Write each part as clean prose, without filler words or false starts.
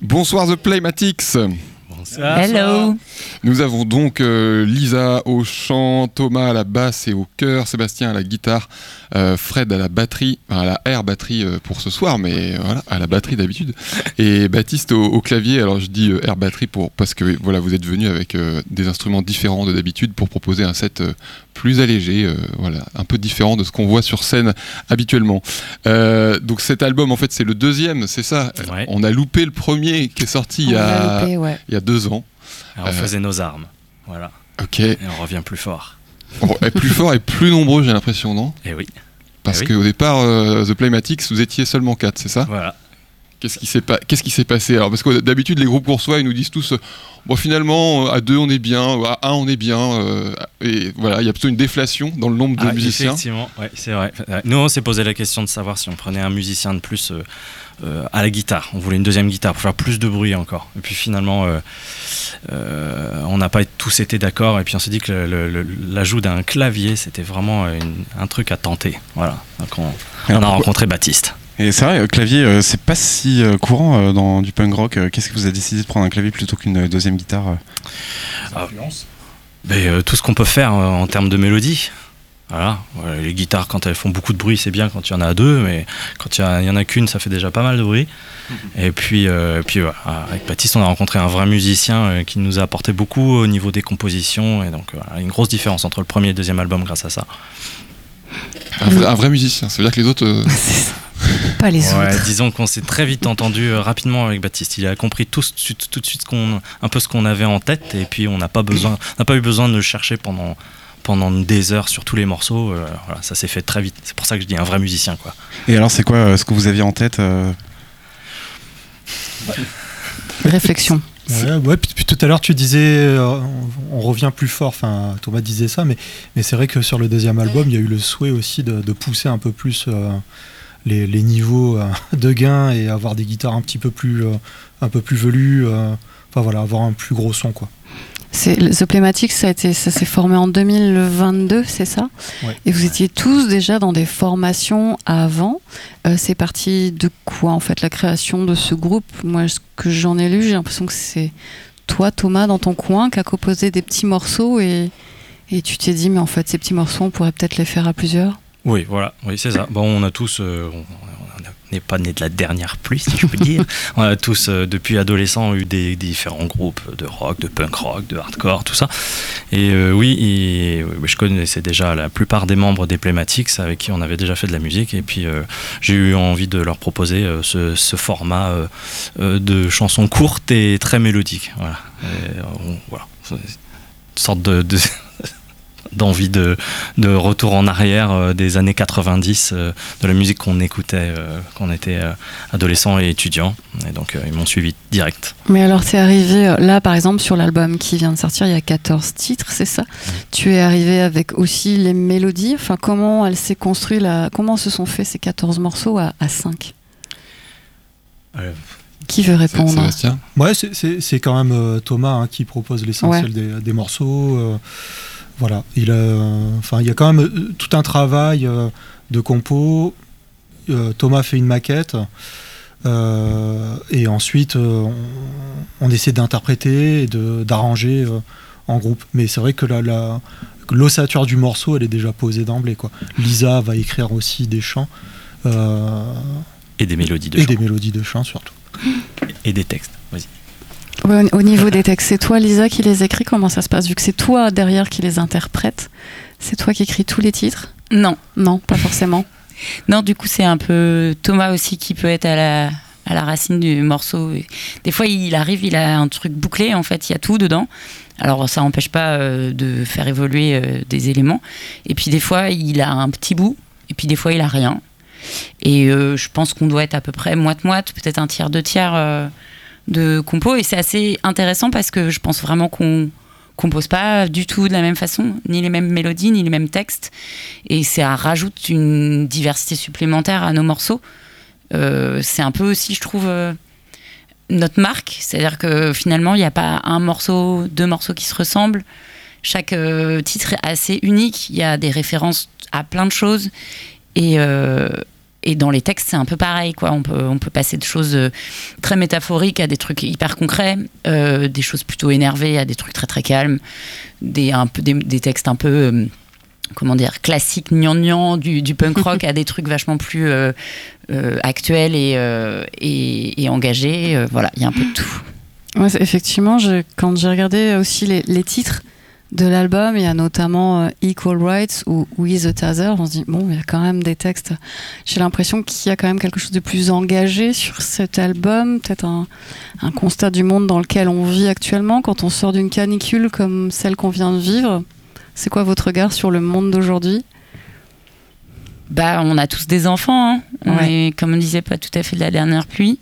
Bonsoir The Playmatics. Bonsoir. Hello. Nous avons donc Lisa au chant, Thomas à la basse et au chœur, Sébastien à la guitare, Fred à la batterie, à la air batterie pour ce soir, mais voilà, à la batterie d'habitude, et Baptiste au clavier. Alors je dis air batterie parce que voilà, vous êtes venus avec des instruments différents de d'habitude pour proposer un set plus allégé, voilà, un peu différent de ce qu'on voit sur scène habituellement. Donc cet album, en fait, c'est le deuxième, c'est ça. Ouais. On a loupé le premier qui est sorti il y a 2 ans. Alors, on faisait nos armes, voilà. Ok. Et on revient plus fort. Et plus fort et plus nombreux, j'ai l'impression, non ? Et oui. Parce oui. qu'au départ, The Playmatics, vous étiez seulement 4, c'est ça ? Voilà. Qu'est-ce qui s'est passé ? Alors, parce que d'habitude, les groupes qu'on reçoit, ils nous disent tous bon, finalement, à 2, on est bien, à 1, on est bien. Et voilà, il y a plutôt une déflation dans le nombre de musiciens. Effectivement, ouais, c'est vrai. Nous, on s'est posé la question de savoir si on prenait un musicien de plus à la guitare. On voulait une deuxième guitare pour faire plus de bruit encore. Et puis finalement, on n'a pas tous été d'accord. Et puis on s'est dit que l'ajout d'un clavier, c'était vraiment un truc à tenter. Voilà. Donc on a rencontré Baptiste. Et c'est vrai, clavier, c'est pas si courant dans du punk rock. Qu'est-ce que vous avez décidé de prendre un clavier plutôt qu'une deuxième guitare Tout ce qu'on peut faire en termes de mélodie. Voilà. Les guitares, quand elles font beaucoup de bruit, c'est bien quand il y en a 2, mais quand il y en a qu'une, ça fait déjà pas mal de bruit. Et puis voilà, avec Baptiste, on a rencontré un vrai musicien qui nous a apporté beaucoup au niveau des compositions. Et donc, voilà, une grosse différence entre le premier et le deuxième album grâce à ça. Un vrai musicien, ça veut dire que les autres... Pas les autres. Disons qu'on s'est très vite entendu rapidement avec Baptiste. Il a compris tout de suite un peu ce qu'on avait en tête, et puis on n'a pas eu besoin de le chercher pendant des heures sur tous les morceaux. Voilà, ça s'est fait très vite. C'est pour ça que je dis un vrai musicien, quoi. Et alors, c'est quoi ce que vous aviez en tête Réflexion. Ouais, puis tout à l'heure tu disais on revient plus fort, enfin Thomas disait ça, mais c'est vrai que sur le deuxième album il y a eu le souhait aussi de pousser un peu plus les niveaux de gain et avoir des guitares un peu plus velues, enfin voilà, avoir un plus gros son, quoi. The Playmatics, ça s'est formé en 2022, c'est ça ? Ouais. Et vous étiez tous déjà dans des formations avant. C'est parti de quoi, en fait, la création de ce groupe ? Moi, ce que j'en ai lu, j'ai l'impression que c'est toi, Thomas, dans ton coin, qui a composé des petits morceaux et tu t'es dit, mais en fait, ces petits morceaux, on pourrait peut-être les faire à plusieurs. Oui, voilà, oui, c'est ça. Bon, on a tous... on n'est pas né de la dernière pluie, si je peux dire. On a tous, depuis adolescents, eu des différents groupes de rock, de punk rock, de hardcore, tout ça. Et je connaissais déjà la plupart des membres des Playmatics avec qui on avait déjà fait de la musique. Et puis, j'ai eu envie de leur proposer ce format de chansons courtes et très mélodiques. Voilà. Voilà. C'est une sorte d'envie de retour en arrière des années 90, de la musique qu'on écoutait quand on était adolescent et étudiant. Et donc ils m'ont suivi direct. Mais alors t'es arrivé là par exemple sur l'album qui vient de sortir, il y a 14 titres, c'est ça ? Tu es arrivé avec aussi les mélodies, enfin comment elle s'est construite, comment se sont faits ces 14 morceaux à 5 ? Qui veut répondre ? Sébastien ? Ouais, c'est quand même Thomas qui propose l'essentiel des morceaux. Voilà, il y a quand même tout un travail de compo. Thomas fait une maquette et ensuite on essaie d'interpréter et d'arranger en groupe. Mais c'est vrai que l'ossature du morceau, elle est déjà posée d'emblée, quoi. Lisa va écrire aussi des chants et des mélodies de chants. Et des mélodies de chants surtout. Et des textes, vas-y. Ouais, au niveau des textes, c'est toi, Lisa, qui les écrit ? Comment ça se passe ? Vu que c'est toi derrière qui les interprète, c'est toi qui écris tous les titres ? Non, pas forcément. Non, du coup, c'est un peu Thomas aussi qui peut être à la racine du morceau. Et des fois, il arrive, il a un truc bouclé, en fait, il y a tout dedans. Alors, ça n'empêche pas de faire évoluer des éléments. Et puis, des fois, il a un petit bout, et puis des fois, il a rien. Et je pense qu'on doit être à peu près moite-moite, peut-être un tiers, 2 tiers de compo, et c'est assez intéressant parce que je pense vraiment qu'on compose pas du tout de la même façon, ni les mêmes mélodies, ni les mêmes textes, et ça rajoute une diversité supplémentaire à nos morceaux. C'est un peu aussi, je trouve, notre marque, c'est-à-dire que finalement il n'y a pas 2 morceaux qui se ressemblent, chaque titre est assez unique, il y a des références à plein de choses, et Et dans les textes, c'est un peu pareil, quoi. On peut passer de choses très métaphoriques à des trucs hyper concrets, des choses plutôt énervées à des trucs très très calmes, des textes un peu comment dire, classiques gnangnan du punk rock à des trucs vachement plus actuels et engagés. Voilà, il y a un peu de tout. Ouais, effectivement, quand j'ai regardé aussi les titres de l'album, il y a notamment Equal Rights ou We the Taser. On se dit, bon, il y a quand même des textes. J'ai l'impression qu'il y a quand même quelque chose de plus engagé sur cet album, peut-être un constat du monde dans lequel on vit actuellement quand on sort d'une canicule comme celle qu'on vient de vivre. C'est quoi votre regard sur le monde d'aujourd'hui ? Bah, on a tous des enfants. Hein. On est, comme on disait, pas tout à fait de la dernière pluie.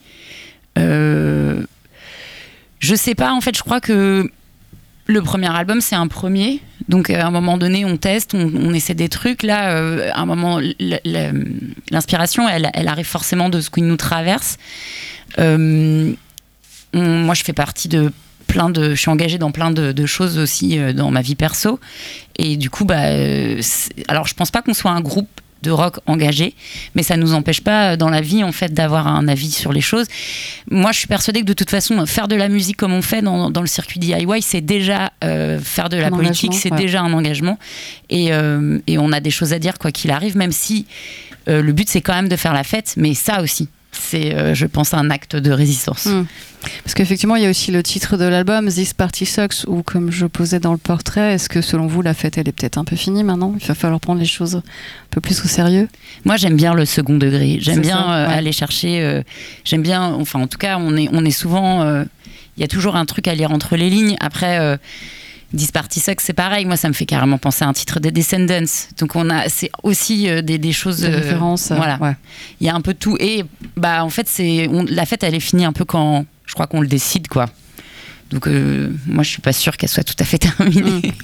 Je sais pas, en fait, je crois que le premier album, c'est un premier. Donc, à un moment donné, on teste, on essaie des trucs. Là, à un moment, l'inspiration, elle arrive forcément de ce qui nous traverse. Moi, je fais partie de je suis engagée dans plein de choses aussi dans ma vie perso. Et du coup, alors, je pense pas qu'on soit un groupe de rock engagé, mais ça nous empêche pas dans la vie en fait d'avoir un avis sur les choses. Moi, je suis persuadée que de toute façon, faire de la musique comme on fait dans le circuit DIY, c'est déjà faire de la politique, c'est déjà un engagement. Et on a des choses à dire quoi qu'il arrive, même si le but c'est quand même de faire la fête, mais ça aussi. C'est, je pense, un acte de résistance. Parce qu'effectivement, il y a aussi le titre de l'album, This Party Sucks, où, comme je posais dans le portrait, est-ce que selon vous, la fête, elle est peut-être un peu finie maintenant ? Il va falloir prendre les choses un peu plus au sérieux ? Moi, j'aime bien le second degré. J'aime bien aller chercher... j'aime bien... Enfin, en tout cas, on est souvent... Il y a toujours un truc à lire entre les lignes. Après... This Party Sucks, c'est pareil. Moi, ça me fait carrément penser à un titre des Descendants. Donc, c'est aussi des choses... Des références. Voilà. Ouais. Il y a un peu de tout. Et en fait, la fête, elle est finie un peu quand... Je crois qu'on le décide, quoi. Donc, moi, je suis pas sûre qu'elle soit tout à fait terminée.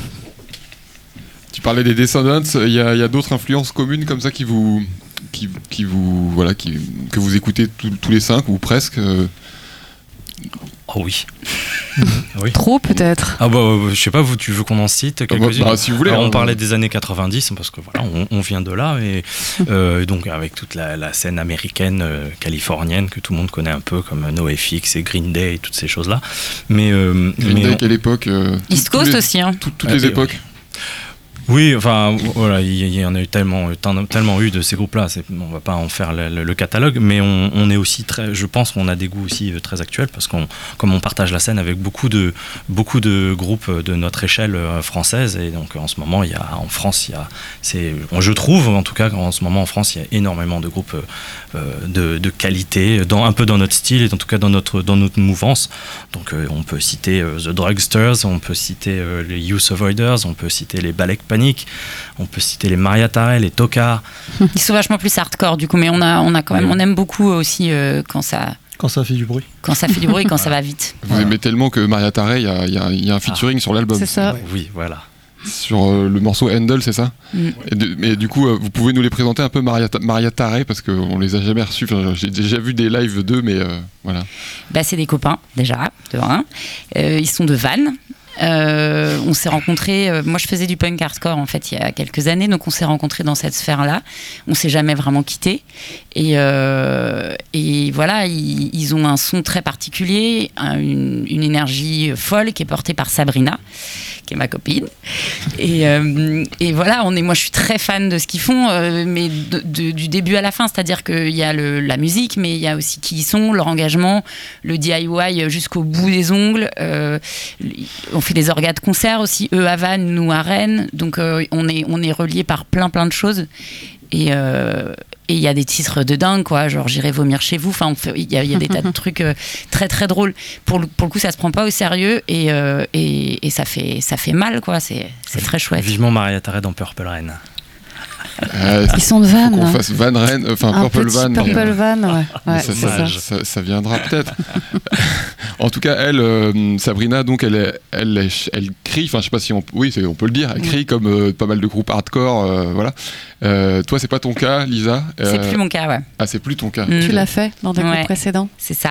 Tu parlais des Descendants. Il y a d'autres influences communes comme ça que vous écoutez tous les 5 ou presque Oh oui. Oui. Trop peut-être. Ah je sais pas, tu veux qu'on en cite quelques-unes ? Si vous voulez. Alors, on parlait des années 90 parce que voilà, on vient de là et donc avec toute la scène américaine, californienne que tout le monde connaît un peu comme NoFX et Green Day et toutes ces choses-là. Green Day, quelle époque East Coast aussi. Hein. Toutes les époques. Oui, enfin voilà, il y en a eu tellement eu de ces groupes-là. On va pas en faire le catalogue, mais on est aussi je pense qu'on a des goûts aussi très actuels parce comme on partage la scène avec beaucoup de groupes de notre échelle française et donc en ce moment je trouve en tout cas en ce moment en France il y a énormément de groupes de qualité, un peu dans notre style et en tout cas dans notre mouvance. Donc on peut citer The Drugsters, on peut citer les Youth Avoiders, on peut citer les Balek Panic, on peut citer les Maria Tarey, les Tokars. Ils sont vachement plus hardcore du coup, mais on a quand même, on aime beaucoup aussi quand ça fait du bruit. Quand ça fait du bruit, quand ça va vite. Vous aimez tellement que Maria Tarey, il y a un featuring sur l'album. C'est ça. Oui, voilà. Sur le morceau Handle, c'est ça ? Et du coup, vous pouvez nous les présenter un peu, Maria Tarey, parce qu'on les a jamais reçus. Enfin, j'ai déjà vu des lives d'eux, mais voilà. C'est des copains, déjà, de un. Ils sont de Vannes. On s'est rencontrés, moi je faisais du punk hardcore en fait il y a quelques années, donc on s'est rencontrés dans cette sphère-là. On s'est jamais vraiment quittés. Et voilà, ils ont un son très particulier, une énergie folle qui est portée par Sabrina, qui est ma copine. Et voilà, moi je suis très fan de ce qu'ils font, mais du début à la fin, c'est-à-dire qu'il y a la musique, mais il y a aussi qui ils sont, leur engagement, le DIY jusqu'au bout des ongles. On fait des orgas de concert aussi, eux à Vannes, nous à Rennes, donc on est reliés par plein de choses. Et il y a des titres de dingue, quoi, genre J'irai vomir chez vous. Enfin, il y a des tas de trucs très très drôles. Pour le coup, ça se prend pas au sérieux et ça fait mal, quoi. C'est très chouette. Vivement Maria Tarey dans Purple Rain. Ils sont de Vannes. Qu'on fasse Van Rennes, enfin Purple Van. Purple Van, ouais. Ça viendra peut-être. En tout cas, elle, Sabrina, donc elle crie. Enfin, je sais pas si on peut le dire. Elle crie comme pas mal de groupes hardcore, voilà. Toi, c'est pas ton cas, Lisa. C'est plus mon cas, ouais. Ah, c'est plus ton cas. Tu l'as fait dans des groupes précédents. C'est ça.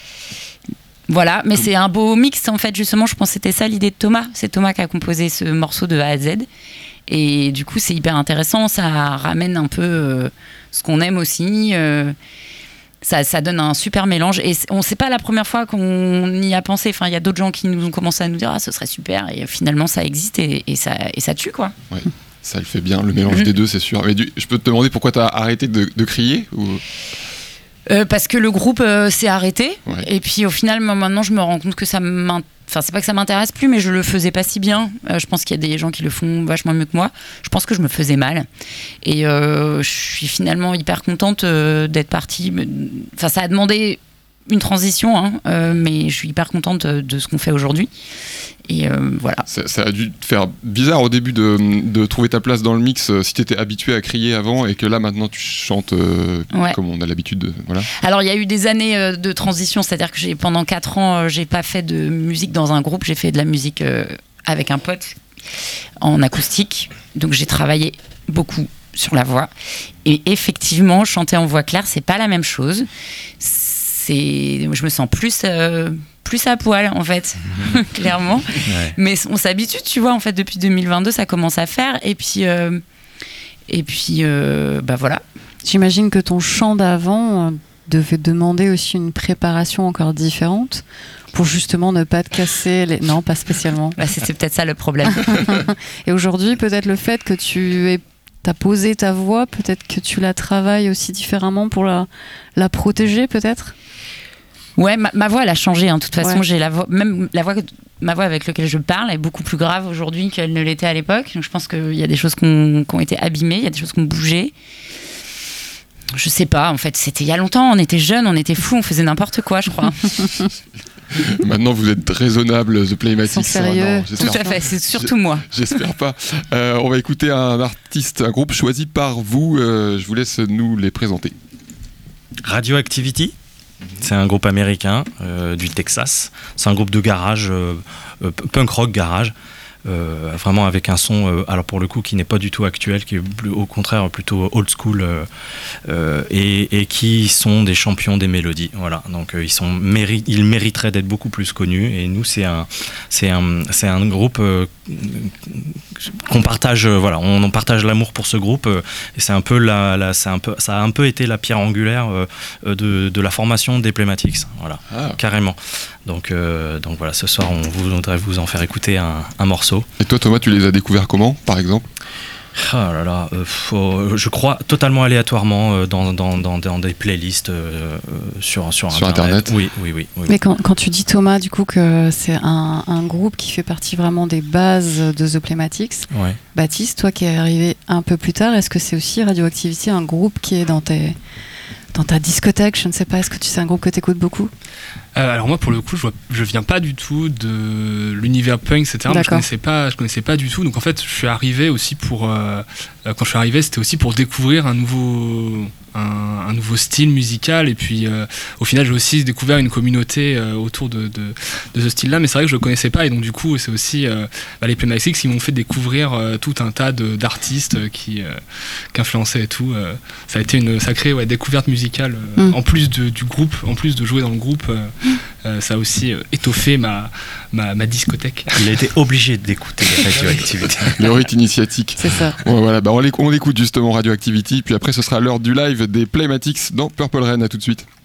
Voilà, mais c'est un beau mix en fait. Justement, je pense que c'était ça l'idée de Thomas. C'est Thomas qui a composé ce morceau de A à Z. Et du coup, c'est hyper intéressant. Ça ramène un peu ce qu'on aime aussi. Ça donne un super mélange. Et c'est pas la première fois qu'on y a pensé. Enfin, il y a d'autres gens qui nous ont commencé à nous dire ce serait super. Et finalement, ça existe et ça tue, quoi. Ouais. Ça le fait bien, le mélange des deux, c'est sûr. Mais je peux te demander pourquoi tu as arrêté de crier ou... Parce que le groupe s'est arrêté. Ouais. Et puis au final, moi, maintenant, je me rends compte que Enfin, c'est pas que ça m'intéresse plus, mais je le faisais pas si bien. Je pense qu'il y a des gens qui le font vachement mieux que moi. Je pense que je me faisais mal. Et je suis finalement hyper contente d'être partie. Enfin, ça a demandé une transition, hein, mais je suis hyper contente de ce qu'on fait aujourd'hui. Et voilà. Ça a dû te faire bizarre au début de trouver ta place dans le mix si tu étais habitué à crier avant et que là maintenant tu chantes comme on a l'habitude. Voilà. Alors il y a eu des années de transition, c'est-à-dire que pendant 4 ans, j'ai pas fait de musique dans un groupe, j'ai fait de la musique avec un pote en acoustique. Donc j'ai travaillé beaucoup sur la voix. Et effectivement, chanter en voix claire, c'est pas la même chose. Je me sens plus à poil en fait, clairement. Ouais. Mais on s'habitue, tu vois, en fait, depuis 2022, ça commence à faire. Et puis voilà. J'imagine que ton chant d'avant devait demander aussi une préparation encore différente pour justement ne pas te casser les... Non, pas spécialement. Bah, c'est peut-être ça le problème. Et aujourd'hui, peut-être le fait que t'as posé ta voix, peut-être que tu la travailles aussi différemment pour la protéger, peut-être. Ouais, ma voix, elle a changé. De toute façon, j'ai ma voix avec laquelle je parle est beaucoup plus grave aujourd'hui qu'elle ne l'était à l'époque. Donc, je pense qu'il y a des choses qui ont été abîmées, il y a des choses qui ont bougé. Je sais pas, en fait, c'était il y a longtemps, on était jeunes, on était fous, on faisait n'importe quoi, je crois. Maintenant, vous êtes raisonnable, The Playmatics. Ils sont sérieux. Tout à fait, c'est surtout moi. J'espère pas. On va écouter un groupe choisi par vous. Je vous laisse nous les présenter. Radioactivity. C'est un groupe américain du Texas. C'est un groupe de garage, punk rock garage. Vraiment avec un son alors pour le coup qui n'est pas du tout actuel, qui est au contraire plutôt old school et qui sont des champions des mélodies, voilà. Donc ils mériteraient d'être beaucoup plus connus et nous c'est un groupe qu'on partage, voilà, on partage l'amour pour ce groupe et c'est un peu ça a un peu été la pierre angulaire de la formation des Playmatics, voilà. Carrément. Donc voilà, ce soir on voudrait vous en faire écouter un morceau. Et toi Thomas, tu les as découverts comment, par exemple ? Ah là là, je crois totalement aléatoirement dans des playlists sur Internet. Oui. Mais quand tu dis Thomas, du coup que c'est un groupe qui fait partie vraiment des bases de The Playmatics, ouais. Baptiste, toi qui es arrivé un peu plus tard, est-ce que c'est aussi Radioactivity, un groupe qui est dans ta discothèque, je ne sais pas, est-ce que c'est un groupe que tu écoutes beaucoup ? Alors moi pour le coup je viens pas du tout de l'univers punk, etc. Moi, je connaissais pas du tout, donc en fait je suis arrivé aussi quand je suis arrivé c'était aussi pour découvrir un nouveau style musical et puis au final j'ai aussi découvert une communauté autour de ce style là, mais c'est vrai que je le connaissais pas et donc du coup c'est aussi les Playmatics qui m'ont fait découvrir tout un tas d'artistes qui influençaient et tout. Ça a été une sacrée découverte musicale en plus du groupe, en plus de jouer dans le groupe. Ça a aussi étoffé ma discothèque. Il a été obligé d'écouter Radioactivity. Le rite initiatique. C'est ça. Ouais, voilà, on écoute justement Radioactivity, puis après ce sera l'heure du live des Playmatics dans Purple Rain. À tout de suite.